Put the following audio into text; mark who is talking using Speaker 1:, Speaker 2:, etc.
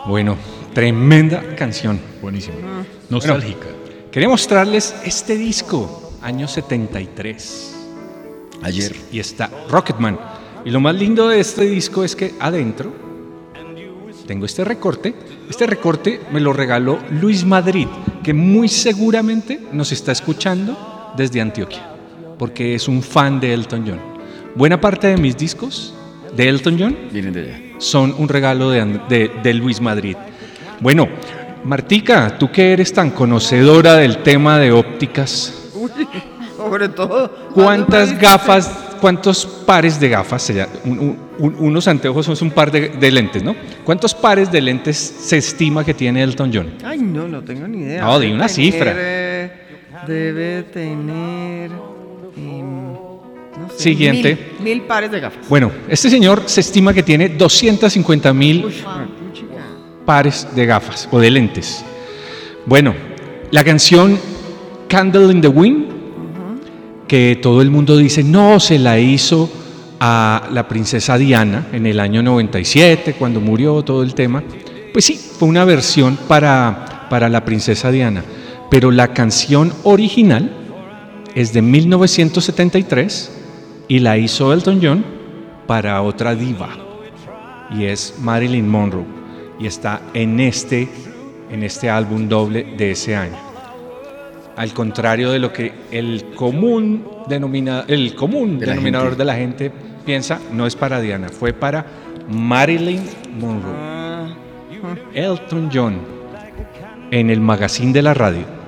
Speaker 1: Bueno, tremenda canción.
Speaker 2: Buenísimo. Nostálgica.
Speaker 1: Quería mostrarles este disco, año 73.
Speaker 2: Ayer.
Speaker 1: Y está Rocketman. Y lo más lindo de este disco es que adentro tengo este recorte. Este recorte me lo regaló Luis Madrid, que muy seguramente nos está escuchando desde Antioquia, porque es un fan de Elton John. Buena parte de mis discos de Elton John
Speaker 2: Vienen de allá.
Speaker 1: son un regalo de Luis Madrid. Bueno, Martica, tú que eres tan conocedora del tema de ópticas,
Speaker 3: Sobre todo.
Speaker 1: ¿cuántas gafas, cuántos pares de gafas, unos anteojos son un par de lentes, ¿no? ¿Cuántos pares de lentes se estima que tiene Elton John?
Speaker 3: Ay, no tengo ni idea.
Speaker 1: No, di una cifra.
Speaker 3: Debe tener. No sé,
Speaker 1: Siguiente.
Speaker 3: 1000 pares de gafas.
Speaker 1: Bueno, este señor se estima que tiene 250,000
Speaker 3: Uy, puchica.
Speaker 1: pares de gafas o de lentes. Bueno, la canción Candle in the Wind, que todo el mundo dice, no, se la hizo a la princesa Diana en el año 97, cuando murió todo el tema. Pues sí, fue una versión para la princesa Diana, pero la canción original es de 1973 y la hizo Elton John para otra diva, y es Marilyn Monroe, y está en este álbum doble de ese año. Al contrario de lo que el común denominador de la gente piensa, no es para Diana, fue para Marilyn Monroe. Elton John en el magazine de la radio.